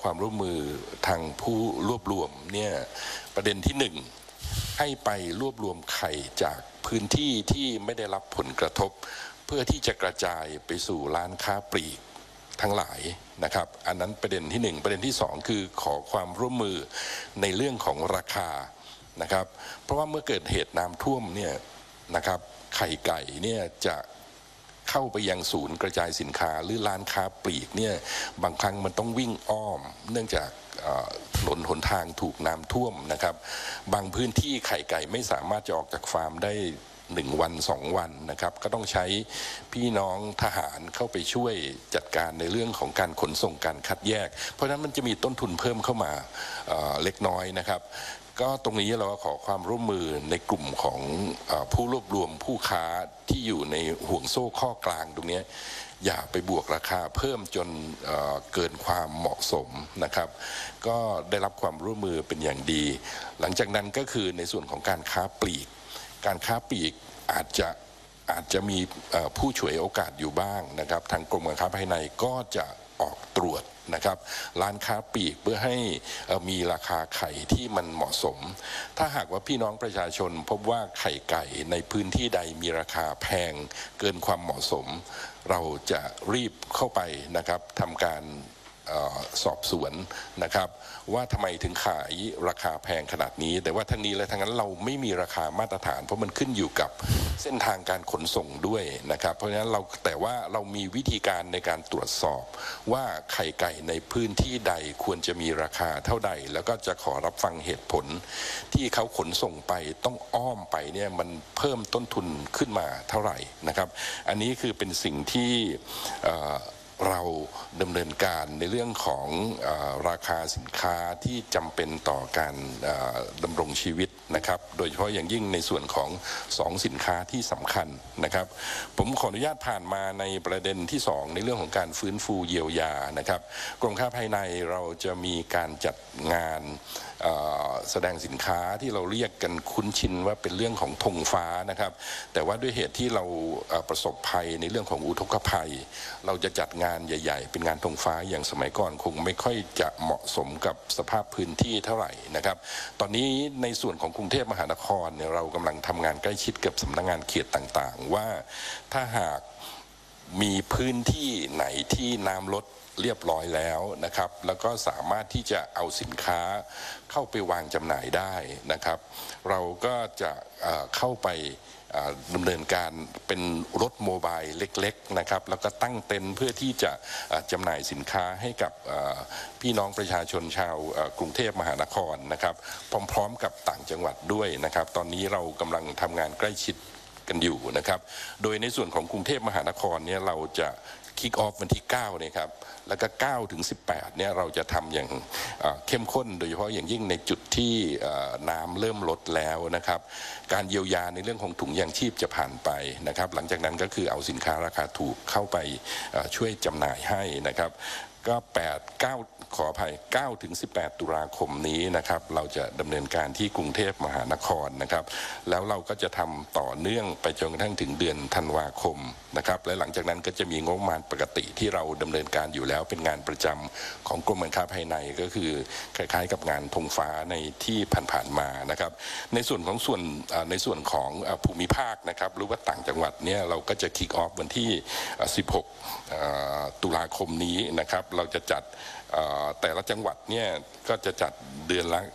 ความร่วมมือทางผู้รวบรวมเนี่ยประเด็นที่1ให้ไปรวบรวมไข่จากพื้นที่ที่ไม่ได้รับผลกระทบเพื่อที่จะกระจายไปสู่ร้านค้าปลีกทั้งหลายนะครับอันนั้นประเด็นที่1ประเด็นที่2คือขอความร่วมมือในเรื่องของราคานะครับเพราะว่าเมื่อเกิดเหตุน้ำท่วมเนี่ยนะครับไข่ไก่เนี่ยจะเข้าไปยังศูนย์กระจายสินค้าหรือร้านค้าปลีกเนี่ยบางครั้งมันต้องวิ่งอ้อมเนื่องจากถนนหนทางถูกน้ำท่วมนะครับบางพื้นที่ไข่ไก่ไม่สามารถจะออกจากฟาร์มได้1 วัน 2 วันนะครับก็ต้องใช้พี่น้องทหารเข้าไปช่วยจัดการในเรื่องของการขนส่งการคัดแยกเพราะฉะนั้นมันจะมีต้นทุนเพิ่มเข้ามาเล็กน้อยนะครับก็ตรงนี้เราขอความร่วมมือในกลุ่มของผู้รวบรวมผู้ค้าที่อยู่ในห่วงโซ่ข้อกลางตรงนี้อย่าไปบวกราคาเพิ่มจนเกินความเหมาะสมนะครับก็ได้รับความร่วมมือเป็นอย่างดีหลังจากนั้นก็คือในส่วนของการค้าปลีกการค้าปลีกอาจจะมีผู้ฉวยโอกาสอยู่บ้างนะครับทางกรมการค้าภายในก็จะออกตรวจนะครับร้านค้าปลีกเพื่อให้มีราคาไข่ที่มันเหมาะสมถ้าหากว่าพี่น้องประชาชนพบว่าไข่ไก่ในพื้นที่ใดมีราคาแพงเกินความเหมาะสมเราจะรีบเข้าไปนะครับทำการสอบสวนนะครับว่าทำไมถึงขายราคาแพงขนาดนี้แต่ว่าทั้งนี้และทั้งนั้นเราไม่มีราคามาตรฐานเพราะมันขึ้นอยู่กับเส้นทางการขนส่งด้วยนะครับเพราะฉะนั้นแต่ว่าเรามีวิธีการในการตรวจสอบว่าไข่ไก่ในพื้นที่ใดควรจะมีราคาเท่าใดแล้วก็จะขอรับฟังเหตุผลที่เขาขนส่งไปต้องอ้อมไปเนี่ยมันเพิ่มต้นทุนขึ้นมาเท่าไหร่นะครับอันนี้คือเป็นสิ่งที่เราดำเนินการในเรื่องของราคาสินค้าที่จำเป็นต่อการดำรงชีวิตนะครับโดยเฉพาะอย่างยิ่งในส่วนของ2สินค้าที่สำคัญนะครับผมขออนุญาตผ่านมาในประเด็นที่2ในเรื่องของการฟื้นฟูเยียวยานะครับกรมค้าภายในเราจะมีการจัดงานแสดงสินค้าที่เราเรียกกันคุ้นชินว่าเป็นเรื่องของธงฟ้านะครับแต่ว่าด้วยเหตุที่เราประสบภัยในเรื่องของอุทกภัยเราจะจัดงานใหญ่ๆเป็นงานธงฟ้าอย่างสมัยก่อนคงไม่ค่อยจะเหมาะสมกับสภาพพื้นที่เท่าไหร่นะครับตอนนี้ในส่วนของกรุงเทพมหานครเนี่ยเรากำลังทำงานใกล้ชิดกับสำนักงานเขตต่างๆว่าถ้าหากมีพื้นที่ไหนที่น้ำลดเรียบร้อยแล้วนะครับแล้วก็สามารถที่จะเอาสินค้าเข้าไปวางจำหน่ายได้นะครับเราก็จะเข้าไปดำเนินการเป็นรถโมบายเล็กๆนะครับแล้วก็ตั้งเต็นท์เพื่อที่จะจำหน่ายสินค้าให้กับพี่น้องประชาชนชาวกรุงเทพมหานครนะครับพร้อมๆกับต่างจังหวัดด้วยนะครับตอนนี้เรากำลังทำงานใกล้ชิดกันอยู่นะครับโดยในส่วนของกรุงเทพมหานครเนี่ยเราจะคิกออฟวันที่9เนี่ยครับแล้วก็9 ถึง 18เนี่ยเราจะทำอย่างเข้มข้นโดยเฉพาะอย่างยิ่งในจุดที่น้ำเริ่มลดแล้วนะครับการเยียวยาในเรื่องของถุงยางชีพจะผ่านไปนะครับหลังจากนั้นก็คือเอาสินค้าราคาถูกเข้าไปช่วยจำหน่ายให้นะครับก็ขออภัย9 ถึง 18 ตุลาคมนี้นะครับเราจะดำเนินการที่กรุงเทพมหานครนะครับแล้วเราก็จะทำต่อเนื่องไปจนกระทั่งถึงเดือนธันวาคมนะครับและหลังจากนั้นก็จะมีงบประมาณปกติที่เราดำเนินการอยู่แล้วเป็นงานประจำของกรมการค้าภายในก็คือคล้ายๆกับงานธงฟ้าในที่ผ่านๆมานะครับในส่วนของภูมิภาคนะครับหรือว่าต่างจังหวัดเนี่ยเราก็จะคิกออฟวันที่16 ตุลาคมนี้นะครับเราจะจัดแต่ละจังหวัดเนี่ยก็จะจัดเดือนละ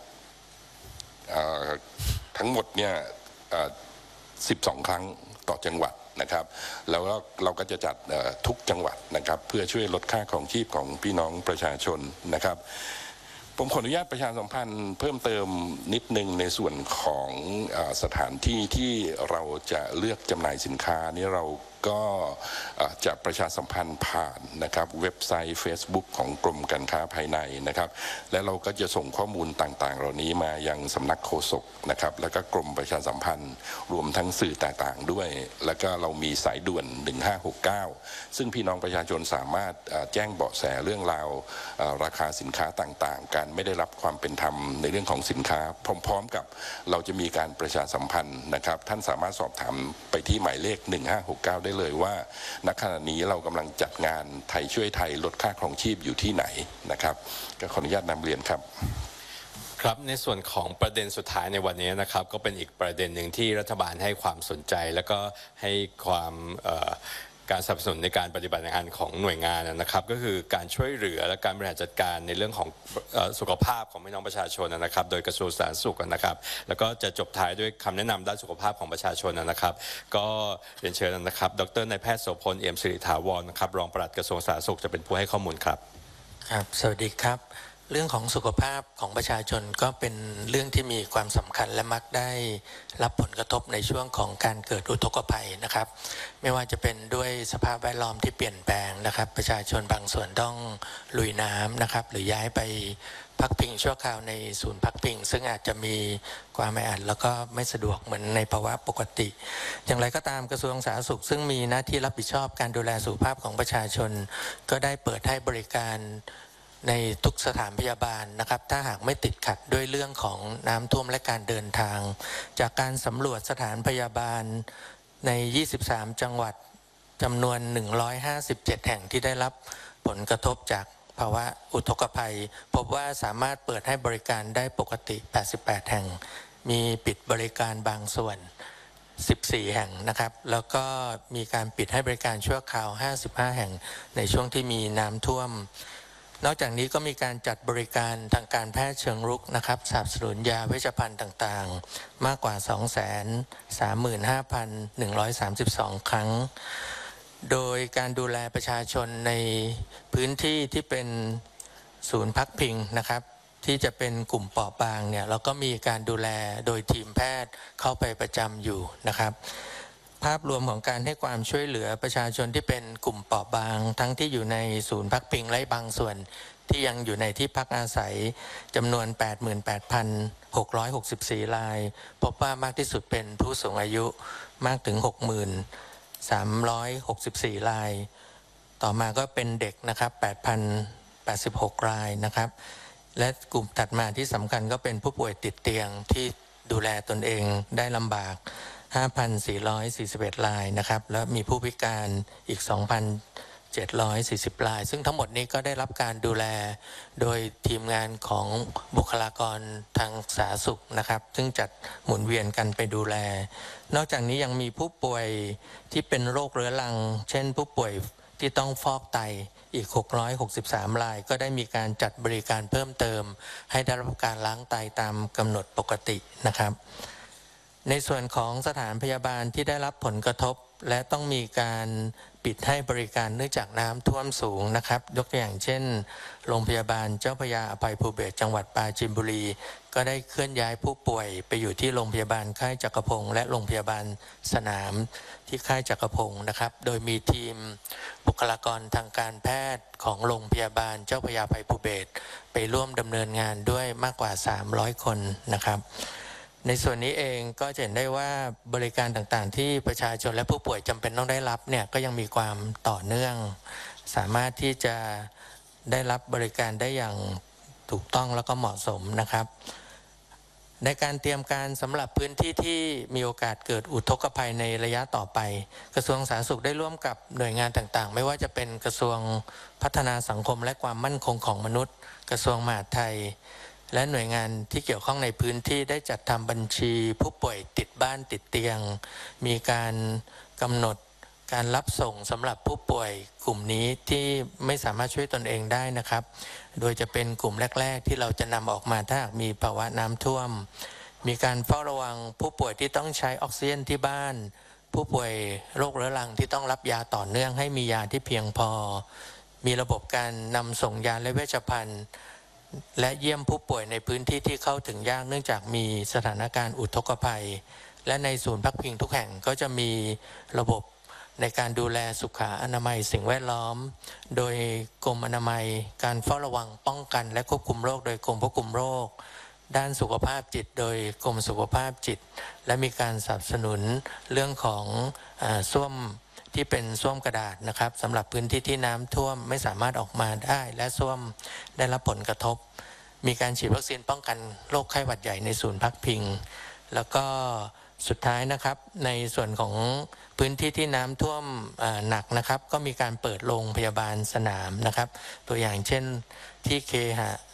ทั้งหมดเนี่ย12 ครั้งต่อจังหวัดนะครับแล้วเราก็จะจัดทุกจังหวัดนะครับเพื่อช่วยลดค่าครองชีพของพี่น้องประชาชนนะครับผมขออนุญาตประชาสัมพันธ์เพิ่มเติมนิดนึงในส่วนของสถานที่ที่เราจะเลือกจำหน่ายสินค้านี้เราก็จะประชาสัมพันธ์ผ่านนะครับเว็บไซต์ Facebook ของกรมการค้าภายในนะครับและเราก็จะส่งข้อมูลต่างๆเหล่านี้มายังสำนักโฆษกนะครับแล้วก็กรมประชาสัมพันธ์รวมทั้งสื่อต่างๆด้วยแล้วก็เรามีสายด่วน1569ซึ่งพี่น้องประชาชนสามารถแจ้งเบาะแสเรื่องราวราคาสินค้าต่างๆการไม่ได้รับความเป็นธรรมในเรื่องของสินค้าพร้อมๆกับเราจะมีการประชาสัมพันธ์นะครับท่านสามารถสอบถามไปที่หมายเลข1569ได้ได้เลยว่าณขณะนี้เรากำลังจัดงานไทยช่วยไทยลดค่าครองชีพอยู่ที่ไหนนะครับก็ขออนุญาตนำเรียนครับครับในส่วนของประเด็นสุดท้ายในวันนี้นะครับก็เป็นอีกประเด็นหนึ่งที่รัฐบาลให้ความสนใจแล้วก็ให้ความการสนับสนุนในการปฏิบัติงานของหน่วยงานนะครับก็คือการช่วยเหลือและการบริหารจัดการในเรื่องของสุขภาพของพี่น้องประชาชนนะครับโดยกระทรวงสาธารณสุขนะครับแล้วก็จะจบท้ายด้วยคำแนะนำด้านสุขภาพของประชาชนนะครับก็เรียนเชิญนะครับดร.นายแพทย์โสพลเอี่ยมสิริถาวรนะครับรองปลัดกระทรวงสาธารณสุขจะเป็นผู้ให้ข้อมูลครับครับสวัสดีครับเรื่องของสุขภาพของประชาชนก็เป็นเรื่องที่มีความสำคัญและมักได้รับผลกระทบในช่วงของการเกิดอุทกภัยนะครับไม่ว่าจะเป็นด้วยสภาพแวดล้อมที่เปลี่ยนแปลงนะครับประชาชนบางส่วนต้องลุยน้ำนะครับหรือย้ายไปพักพิงชั่วคราวในศูนย์พักพิงซึ่งอาจจะมีความแออัดแล้วก็ไม่สะดวกเหมือนในภาวะปกติอย่างไรก็ตามกระทรวงสาธารณสุขซึ่งมีหน้าที่รับผิดชอบการดูแลสุขภาพของประชาชนก็ได้เปิดให้บริการในทุกสถานพยาบาลนะครับถ้าหากไม่ติดขัดด้วยเรื่องของน้ำท่วมและการเดินทางจากการสำรวจสถานพยาบาลใน23จังหวัดจำนวน157แห่งที่ได้รับผลกระทบจากภาวะอุทกภัยพบว่าสามารถเปิดให้บริการได้ปกติ88แห่งมีปิดบริการบางส่วน14แห่งนะครับแล้วก็มีการปิดให้บริการชั่วคราว55แห่งในช่วงที่มีน้ำท่วมนอกจากนี้ก็มีการจัดบริการทางการแพทย์เชิงรุกนะครับสนับสนุนยาเวชภัณฑ์ต่างๆมากกว่า 235,132 ครั้งโดยการดูแลประชาชนในพื้นที่ที่เป็นศูนย์พักพิงนะครับที่จะเป็นกลุ่มเปราะบางเนี่ยเราก็มีการดูแลโดยทีมแพทย์เข้าไปประจำอยู่นะครับภาพรวมของการให้ความช่วยเหลือประชาชนที่เป็นกลุ่มเปราะบางทั้งที่อยู่ในศูนย์พักพิงและบางส่วนที่ยังอยู่ในที่พักอาศัยจำนวน 88,664 รายพบว่ามากที่สุดเป็นผู้สูงอายุมากถึง 60,364 รายต่อมาก็เป็นเด็กนะครับ8,086 รายนะครับและกลุ่มถัดมาที่สำคัญก็เป็นผู้ป่วยติดเตียงที่ดูแลตนเองได้ลำบาก5,441 รายนะครับและมีผู้พิการอีก 2,740 รายซึ่งทั้งหมดนี้ก็ได้รับการดูแลโดยทีมงานของบุคลากรทางสาธารณสุขนะครับซึ่งจัดหมุนเวียนกันไปดูแลนอกจากนี้ยังมีผู้ป่วยที่เป็นโรคเรื้อรังเช่นผู้ป่วยที่ต้องฟอกไตอีก663 รายก็ได้มีการจัดบริการเพิ่มเติมให้ได้รับการล้างไตตามกำหนดปกตินะครับในส่วนของสถานพยาบาลที่ได้รับผลกระทบและต้องมีการปิดให้บริการเนื่องจากน้ำท่วมสูงนะครับยกตัวอย่างเช่นโรงพยาบาลเจ้าพระยาอภัยภูเบศรจังหวัดปราจีนบุรีก็ได้เคลื่อนย้ายผู้ป่วยไปอยู่ที่โรงพยาบาลค่ายจักรพงศ์และโรงพยาบาลสนามที่ค่ายจักรพงศ์นะครับโดยมีทีมบุคลากรทางการแพทย์ของโรงพยาบาลเจ้าพระยาอภัยภูเบศรไปร่วมดำเนินงานด้วยมากกว่า300คนนะครับในส่วนนี้เองก็จะเห็นได้ว่าบริการต่างๆที่ประชาชนและผู้ป่วยจำเป็นต้องได้รับเนี่ยก็ยังมีความต่อเนื่องสามารถที่จะได้รับบริการได้อย่างถูกต้องแล้วก็เหมาะสมนะครับในการเตรียมการสำหรับพื้นที่ที่มีโอกาสเกิดอุทกภัยในระยะต่อไปกระทรวงสาธารณสุขได้ร่วมกับหน่วยงานต่างๆไม่ว่าจะเป็นกระทรวงพัฒนาสังคมและความมั่นคงของมนุษย์กระทรวงมหาดไทยและหน่วยงานที่เกี่ยวข้องในพื้นที่ได้จัดทำบัญชีผู้ป่วยติดบ้านติดเตียงมีการกำหนดการรับส่งสำหรับผู้ป่วยกลุ่มนี้ที่ไม่สามารถช่วยตนเองได้นะครับโดยจะเป็นกลุ่มแรกๆที่เราจะนำออกมาถ้าหากมีภาวะน้ำท่วมมีการเฝ้าระวังผู้ป่วยที่ต้องใช้ออกซิเจนที่บ้านผู้ป่วยโรคเรื้อรังที่ต้องรับยาต่อเนื่องให้มียาที่เพียงพอมีระบบการนำส่งยาและเวชภัณฑ์และเยี่ยมผู้ป่วยในพื้นที่ที่เข้าถึงยากเนื่องจากมีสถานการณ์อุทกภัยและในศูนย์พักพิงทุกแห่งก็จะมีระบบในการดูแลสุขอนามัยสิ่งแวดล้อมโดยกรมอนามัยการเฝ้าระวังป้องกันและควบคุมโรคโดยกรมควบคุมโรคด้านสุขภาพจิตโดยกรมสุขภาพจิตและมีการสนับสนุนเรื่องของส้วมที่เป็นส้วมกระดาษนะครับสำหรับพื้นที่ที่น้ำท่วมไม่สามารถออกมาได้และส้วมได้รับผลกระทบมีการฉีดวัคซีนป้องกันโรคไข้หวัดใหญ่ในศูนย์พักพิงแล้วก็สุดท้ายนะครับในส่วนของพื้นที่ที่น้ำท่วมหนักนะครับก็มีการเปิดโรงพยาบาลสนามนะครับตัวอย่างเช่นที่เคหะ